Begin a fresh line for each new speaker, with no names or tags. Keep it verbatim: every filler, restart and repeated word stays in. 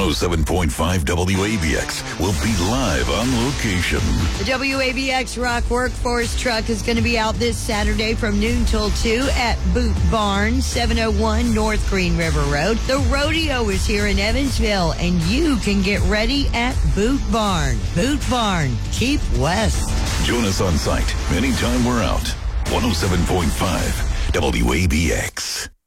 oh seven point five W A B X will be live on location.
The W A B X Rock Workforce Truck is going to be out this Saturday from noon till two at Boot Barn, seven oh one North Green River Road. The rodeo is here in Evansville, and you can get ready at Boot Barn. Boot Barn, keep west.
Join us on site anytime we're out. one oh seven point five W A B X.